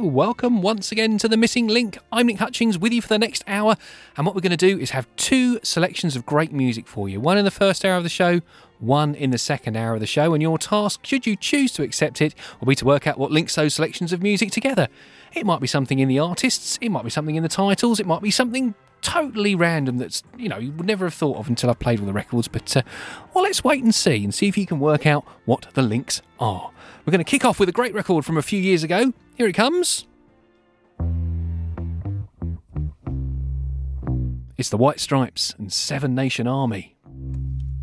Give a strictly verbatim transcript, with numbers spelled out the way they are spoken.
welcome once again to The Missing Link. I'm Nick Hutchings with you for the next hour, and what we're going to do is have two selections of great music for you. One in the first hour of the show, one in the second hour of the show, and your task, should you choose to accept it, will be to work out what links those selections of music together. It might be something in the artists, it might be something in the titles, it might be something totally random that's, you know, you would never have thought of until I've played all the records, but, uh, well, let's wait and see, and see if you can work out what the links are. We're going to kick off with a great record from a few years ago. Here it comes. It's the White Stripes and Seven Nation Army.